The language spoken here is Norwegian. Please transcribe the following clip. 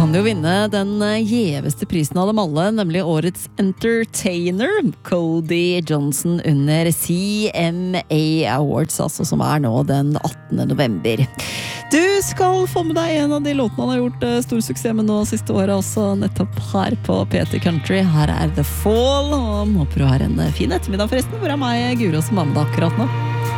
kan jo vinne den gjeveste prisen av dem alle, nemlig årets entertainer, Cody Johnson under CMA Awards, altså som nå den 18. november. Du skal få med deg en av de låtene han har gjort stor suksess med nå siste året, også nettopp her på PT Country. Her The Fall, og håper du har en fin ettermiddag forresten, hvor meg Guro som var med deg akkurat nå.